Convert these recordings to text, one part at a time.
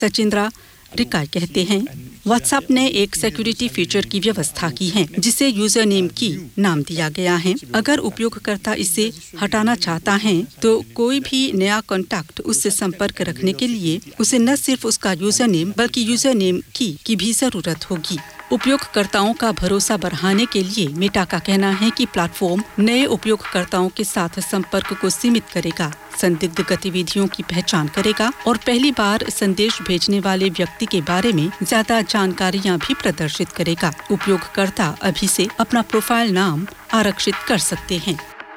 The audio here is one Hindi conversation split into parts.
सचिंद्रा रिकाय कहते हैं, व्हाट्सएप ने एक सिक्योरिटी फीचर की व्यवस्था की है जिसे यूजर नेम की नाम दिया गया है। अगर उपयोगकर्ता इसे हटाना चाहता है तो कोई भी नया कॉन्टैक्ट उससे संपर्क रखने के लिए उसे न सिर्फ उसका यूजर नेम बल्कि यूजर नेम की भी जरूरत होगी। उपयोगकर्ताओं का भरोसा बढ़ाने के लिए मेटा का कहना है कि प्लेटफॉर्म नए उपयोगकर्ताओं के साथ संपर्क को सीमित करेगा, संदिग्ध गतिविधियों की पहचान करेगा और पहली बार संदेश भेजने वाले व्यक्ति के बारे में ज्यादा जानकारियां भी प्रदर्शित करेगा। उपयोगकर्ता अभी से अपना प्रोफाइल नाम आरक्षित कर सकते हैं।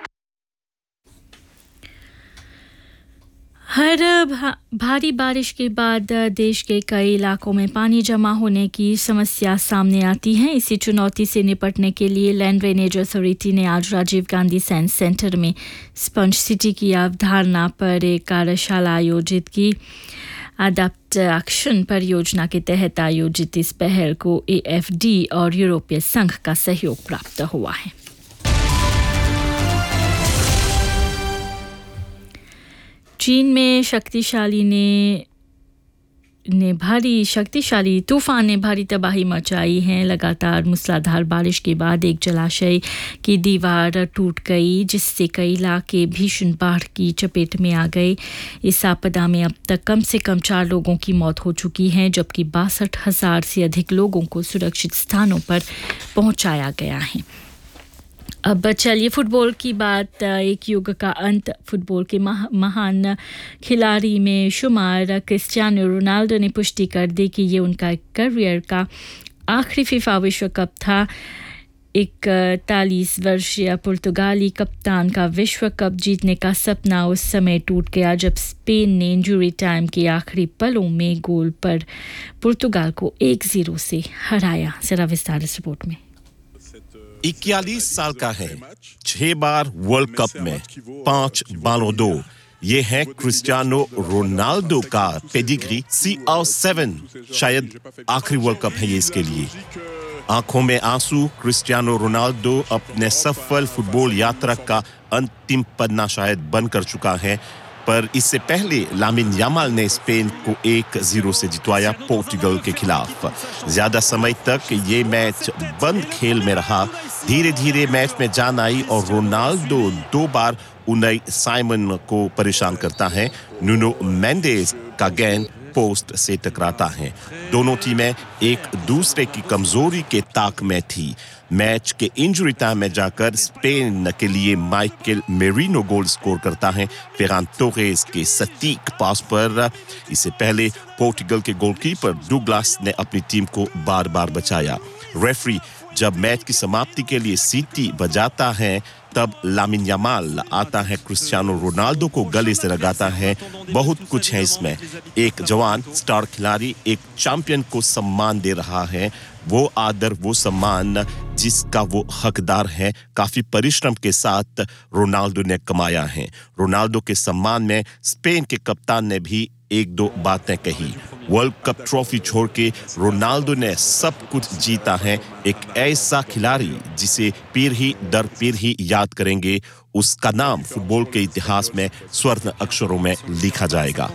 हर भारी बारिश के बाद देश के कई इलाकों में पानी जमा होने की समस्या सामने आती है। इसी चुनौती से निपटने के लिए लैंड ड्रेनेज अथॉरिटी ने आज राजीव गांधी साइंस सेंटर में स्पंज सिटी की अवधारणा पर एक कार्यशाला आयोजित की। अडैप्ट एक्शन परियोजना के तहत आयोजित इस पहल को AFD और यूरोपीय संघ का सहयोग प्राप्त हुआ है। चीन में शक्तिशाली तूफान ने भारी तबाही मचाई है। लगातार मूसलाधार बारिश के बाद एक जलाशय की दीवार टूट गई जिससे कई इलाके भीषण बाढ़ की चपेट में आ गए। इस आपदा में अब तक कम से कम 4 लोगों की मौत हो चुकी है जबकि 62,000 से अधिक लोगों को सुरक्षित स्थानों पर पहुंचाया गया है। अब चलिए फुटबॉल की बात। एक युग का अंत। फुटबॉल के महान खिलाड़ी में शुमार क्रिस्टियानो रोनाल्डो ने पुष्टि कर दी कि ये उनका करियर का आखिरी फीफा विश्व कप था। 41 वर्षीय पुर्तगाली कप्तान का विश्व कप जीतने का सपना उस समय टूट गया जब स्पेन ने इंजरी टाइम के आखिरी पलों में गोल पर पुर्तगाल को 1-0 से हराया। जरा विस्तार इस रिपोर्ट में। 41 साल का है, 6 बार वर्ल्ड कप में, 5 बालों दो। ये है क्रिस्टियानो रोनाल्डो का पेडिग्री। CR7 शायद आखिरी वर्ल्ड कप है ये इसके लिए। आंखों में आंसू। क्रिस्टियानो रोनाल्डो अपने सफल फुटबॉल यात्रा का अंतिम पन्ना शायद बंद कर चुका है, पर इससे पहले लामिन यामाल ने स्पेन को 1-0 से जितवाया पोर्टुगल के खिलाफ। ज्यादा समय तक ये मैच बंद खेल में रहा। धीरे धीरे मैच में जान आई और रोनाल्डो 2 बार उनाई साइमन को परेशान करता है। नुनो मेंडेस का गेंद पोस्ट से टकराता है। दोनों टीमें एक दूसरे की कमजोरी के ताक में थी। मैच के इंजरी टाइम में जाकर स्पेन के लिए माइकल मेरिनो गोल स्कोर करता है फेरान टोरेस के सटीक पास पर। इससे पहले पोर्टुगल के गोलकीपर डुग्लास ने अपनी टीम को बार-बार बचाया। रेफरी जब मैच की समाप्ति के लिए सीटी बजाता है तब लामिन यामाल आता है, क्रिस्टियानो रोनाल्डो को गले से लगाता है। बहुत कुछ है इसमें। एक जवान स्टार खिलाड़ी एक चैंपियन को सम्मान दे रहा है। वो आदर, वो सम्मान जिसका वो हकदार है, काफी परिश्रम के साथ रोनाल्डो ने कमाया है। रोनाल्डो के सम्मान में स्पेन के कप्तान ने भी 1-2 बातें कही। वर्ल्ड कप ट्रॉफी छोड़ के रोनाल्डो ने सब कुछ जीता है। एक ऐसा खिलाड़ी जिसे पीढ़ी दर पीढ़ी याद करेंगे। उसका नाम फुटबॉल के इतिहास में स्वर्ण अक्षरों में लिखा जाएगा।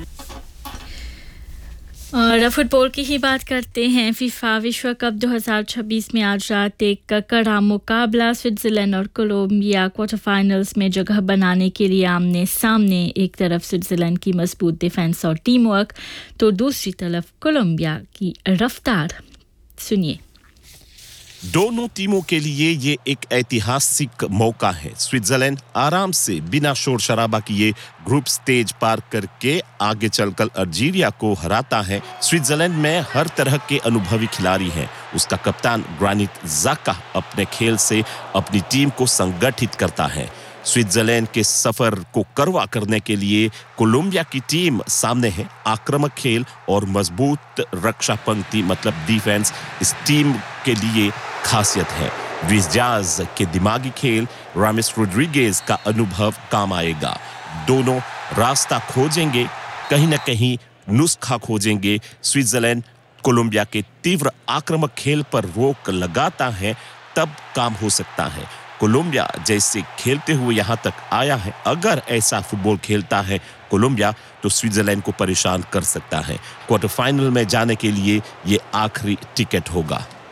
और फुटबॉल की ही बात करते हैं। फीफा विश्व कप 2026 में आज रात एक कड़ा मुकाबला स्विट्जरलैंड और कोलंबिया क्वार्टर फाइनल्स में जगह बनाने के लिए आमने सामने। एक तरफ स्विट्जरलैंड की मजबूत डिफेंस और टीम वर्क तो दूसरी तरफ कोलंबिया की रफ्तार। सुनिए। दोनों टीमों के लिए ये एक ऐतिहासिक मौका है। स्विट्जरलैंड आराम से बिना शोर शराबा किए ग्रुप स्टेज पार करके आगे चलकर अल्जीरिया को हराता है। स्विट्जरलैंड में हर तरह के अनुभवी खिलाड़ी हैं। उसका कप्तान ग्रानिट ज़ाका अपने खेल से अपनी टीम को संगठित करता है। स्विट्जरलैंड के सफर को करवा करने के लिए कोलंबिया की टीम सामने है। आक्रामक खेल और मजबूत रक्षा पंक्ति मतलब डिफेंस इस टीम के लिए खासियत है। लुइस डियाज के दिमागी खेल, रामेस रोड्रिगेज का अनुभव काम आएगा। दोनों रास्ता खोजेंगे, कहीं न कहीं नुस्खा खोजेंगे। स्विट्जरलैंड कोलंबिया के तीव्र आक्रामक खेल पर रोक लगाता है तब काम हो सकता है। कोलंबिया जैसे खेलते हुए यहाँ तक आया है, अगर ऐसा फुटबॉल खेलता है कोलंबिया तो स्विट्जरलैंड को परेशान कर सकता है। क्वार्टर फाइनल में जाने के लिए ये आखिरी टिकट होगा।